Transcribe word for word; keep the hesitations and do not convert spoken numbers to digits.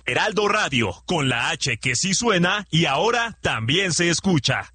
Heraldo Radio, con la H que sí suena y ahora también se escucha.